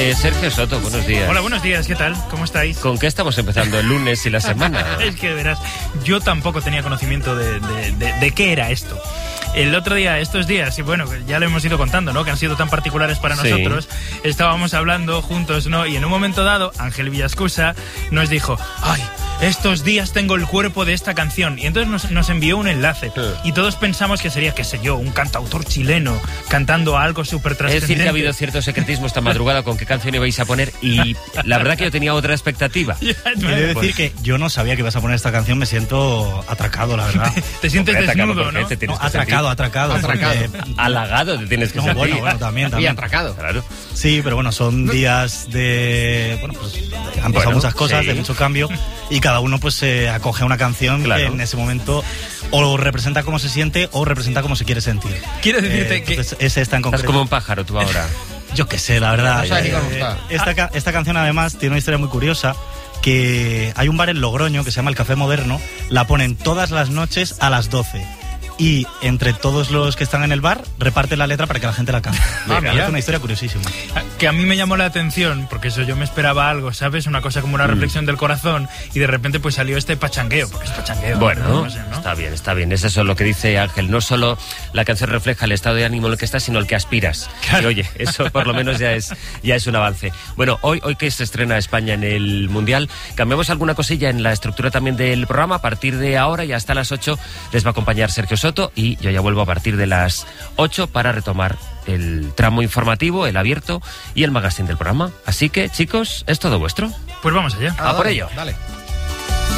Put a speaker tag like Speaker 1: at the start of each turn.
Speaker 1: Sergio Soto, buenos días.
Speaker 2: Hola, buenos días, ¿qué tal? ¿Cómo estáis?
Speaker 1: ¿Con qué estamos empezando el lunes y la semana?
Speaker 2: Es que verás, yo tampoco tenía conocimiento de qué era esto. El otro día, estos días, y bueno, ya lo hemos ido contando, ¿no? Que han sido tan particulares para nosotros. Estábamos hablando juntos, ¿no? Y en un momento dado, Ángel Villascusa nos dijo, ¡ay! Estos días tengo el cuerpo de esta canción. Y entonces nos envió un enlace. Y todos pensamos que sería, qué sé yo, un cantautor chileno cantando algo súper trascendente.
Speaker 1: Es decir, que ha habido cierto secretismo esta madrugada con qué canción ibais a poner. Y la verdad que yo tenía otra expectativa.
Speaker 3: Y he de decir que yo no sabía que ibas a poner esta canción. Me siento atracado, la verdad.
Speaker 2: Te sientes desnudo, ¿no?
Speaker 3: Atracado.
Speaker 1: Halagado te tienes que sentir.
Speaker 3: Bueno, también.
Speaker 4: Y atracado.
Speaker 1: Claro.
Speaker 3: Sí, pero bueno, son días de... Bueno, pues han pasado muchas cosas, de mucho cambio, y cada uno pues se acoge a una canción que en ese momento o representa cómo se siente o representa cómo se quiere sentir.
Speaker 2: Quiero decirte que...
Speaker 3: Es esta en concreto.
Speaker 1: Estás como un pájaro tú ahora.
Speaker 3: Yo qué sé, la verdad. Esta canción además tiene una historia muy curiosa, que hay un bar en Logroño que se llama el Café Moderno, la ponen todas las noches a las 12. Y entre todos los que están en el bar reparten la letra para que la gente la cante. Es una historia curiosísima.
Speaker 2: Que a mí me llamó la atención, porque eso yo me esperaba algo, ¿sabes? Una cosa como una reflexión del corazón, y de repente pues salió este pachangueo, porque es pachangueo.
Speaker 1: Bueno,
Speaker 2: no sé, ¿no?
Speaker 1: Está bien. Es eso lo que dice Ángel. No solo la canción refleja el estado de ánimo en el que estás, sino el que aspiras.
Speaker 2: Claro.
Speaker 1: Y oye, eso por lo menos ya es un avance. Bueno, hoy que se estrena España en el Mundial, cambiamos alguna cosilla en la estructura también del programa. A partir de ahora y hasta las 8 les va a acompañar Sergio Soto, y yo ya vuelvo a partir de las 8 para retomar el tramo informativo, el abierto y el magazine del programa. Así que, chicos, es todo vuestro.
Speaker 2: Pues vamos allá.
Speaker 1: Por ello.
Speaker 4: Dale.